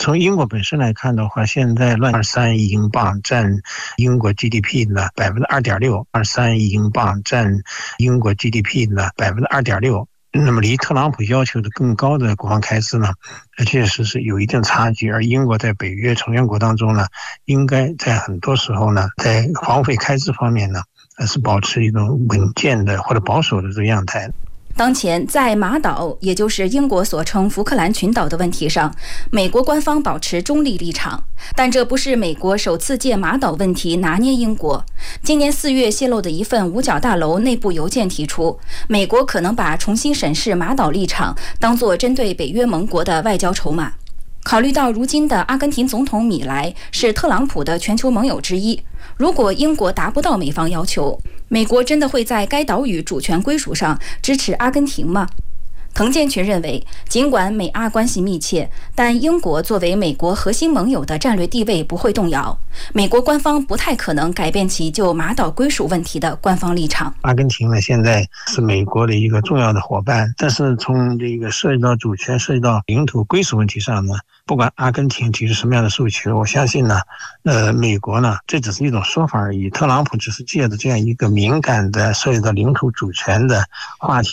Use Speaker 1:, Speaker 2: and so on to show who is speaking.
Speaker 1: 从英国本身来看的话，现在23亿英镑占英国 GDP 的 2.6%，23亿英镑占英国 GDP 的 2.6%。那么离特朗普要求的更高的国防开支呢，确实是有一定差距。而英国在北约成员国当中呢，应该在很多时候呢，在防卫开支方面呢，是保持一种稳健的或者保守的这个样态。
Speaker 2: 当前在马岛，也就是英国所称福克兰群岛的问题上，美国官方保持中立立场，但这不是美国首次借马岛问题拿捏英国。今年4月泄露的一份五角大楼内部邮件提出，美国可能把重新审视马岛立场当作针对北约盟国的外交筹码。考虑到如今的阿根廷总统米莱是特朗普的全球盟友之一，如果英国达不到美方要求，美国真的会在该岛屿主权归属上支持阿根廷吗？滕建群认为，尽管美阿关系密切，但英国作为美国核心盟友的战略地位不会动摇。美国官方不太可能改变其就马岛归属问题的官方立场。
Speaker 1: 阿根廷呢，现在是美国的一个重要的伙伴，但是从这个涉及到主权、涉及到领土归属问题上呢，不管阿根廷提出什么样的诉求，我相信呢，美国呢，这只是一种说法而已。特朗普只是借着这样一个敏感的涉及到领土主权的话题。